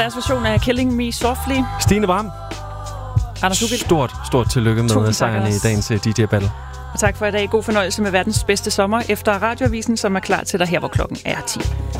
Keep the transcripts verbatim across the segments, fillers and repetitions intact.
Deres version af Killing Me Softly. Stine Varm. Anders Ugilt. Stort, stort tillykke med sejren i dagens D J-battle. Og tak for i dag. God fornøjelse med verdens bedste sommer efter Radioavisen, som er klar til dig her, hvor klokken er ti.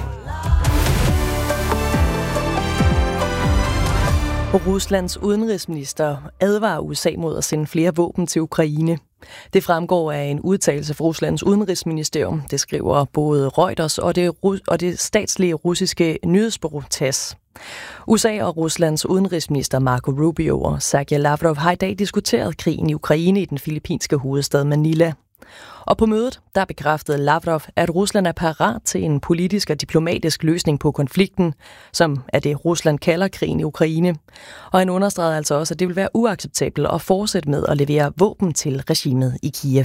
Ruslands udenrigsminister advarer U S A mod at sende flere våben til Ukraine. Det fremgår af en udtalelse fra Ruslands udenrigsministerium. Det skriver både Reuters og det, og det statslige russiske nyhedsbureau T A S S. U S A og Ruslands udenrigsminister Marco Rubio og Sergej Lavrov har i dag diskuteret krigen i Ukraine i den filippinske hovedstad Manila. Og på mødet, der bekræftede Lavrov, at Rusland er parat til en politisk og diplomatisk løsning på konflikten, som er det, Rusland kalder krigen i Ukraine. Og han understregede altså også, at det vil være uacceptabelt at fortsætte med at levere våben til regimet i Kiev.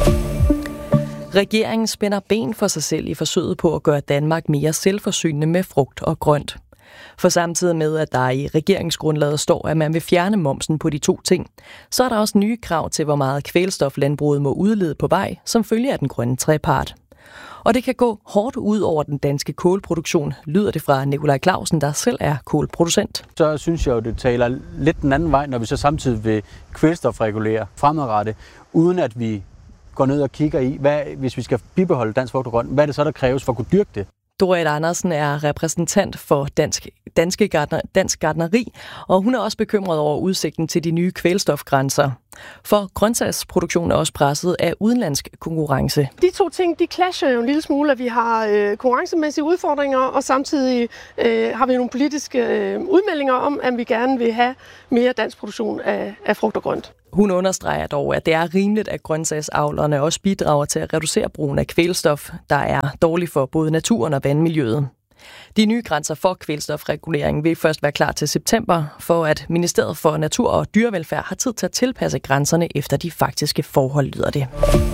Regeringen spænder ben for sig selv i forsøget på at gøre Danmark mere selvforsynende med frugt og grønt. For samtidig med, at der i regeringsgrundlaget står, at man vil fjerne momsen på de to ting, så er der også nye krav til, hvor meget kvælstof landbruget må udlede på vej, som følge af den grønne trepart. Og det kan gå hårdt ud over den danske kålproduktion, lyder det fra Nikolaj Clausen, der selv er kålproducent. Så synes jeg jo, det taler lidt den anden vej, når vi så samtidig vil kvælstofregulere fremadrettet, uden at vi går ned og kigger i, hvad, hvis vi skal bibeholde dansk frugt og grønt, hvad er det så, der kræves for at kunne dyrke det? Dorrit Andersen er repræsentant for dansk, danske gardner, dansk gartneri, og hun er også bekymret over udsigten til de nye kvælstofgrænser. For grøntsagsproduktionen er også presset af udenlandsk konkurrence. De to ting, de clasher jo en lille smule, at vi har øh, konkurrencemæssige udfordringer, og samtidig øh, har vi nogle politiske øh, udmeldinger om, at vi gerne vil have mere dansk produktion af, af frugt og grønt. Hun understreger dog, at det er rimeligt, at grøntsagsavlerne også bidrager til at reducere brugen af kvælstof, der er dårligt for både naturen og vandmiljøet. De nye grænser for kvælstofregulering vil først være klar til september, for at Ministeriet for Natur og Dyrevelfærd har tid til at tilpasse grænserne efter de faktiske forhold, lyder det.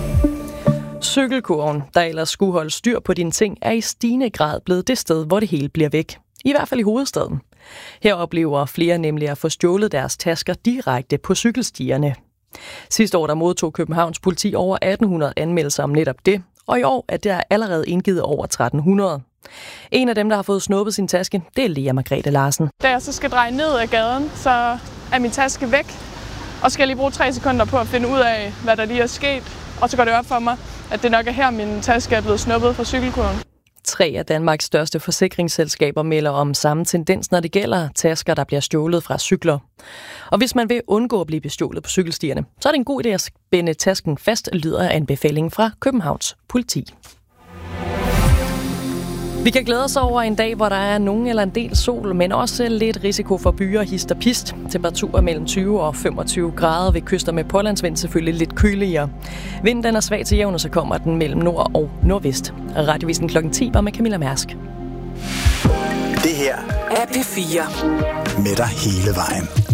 Cykelkurven, der ellers skulle holde styr på dine ting, er i stigende grad blevet det sted, hvor det hele bliver væk. I hvert fald i hovedstaden. Her oplever flere nemlig at få stjålet deres tasker direkte på cykelstierne. Sidste år der modtog Københavns politi over atten hundrede anmeldelser om netop det, og i år er der allerede indgivet over tretten hundrede. En af dem, der har fået snuppet sin taske, det er Lea Margrethe Larsen. Da jeg så skal dreje ned ad gaden, så er min taske væk, og skal jeg lige bruge tre sekunder på at finde ud af, hvad der lige er sket. Og så går det op for mig, at det nok er her, min taske er blevet snuppet fra cykelkurven. Tre af Danmarks største forsikringsselskaber melder om samme tendens, når det gælder tasker, der bliver stjålet fra cykler. Og hvis man vil undgå at blive bestjålet på cykelstierne, så er det en god idé at spænde tasken fast, lyder anbefalingen fra Københavns politi. Vi kan glæde os over en dag, hvor der er nogen eller en del sol, men også lidt risiko for byer, hist og pist. Temperaturer mellem tyve og femogtyve grader ved kyster med pålandsvind, selvfølgelig lidt køligere. Vinden den er svag til jævn, og så kommer den mellem nord og nordvest. Radioavisen klokken ti var med Camilla Mærsk. Det her er P fire. Med dig hele vejen.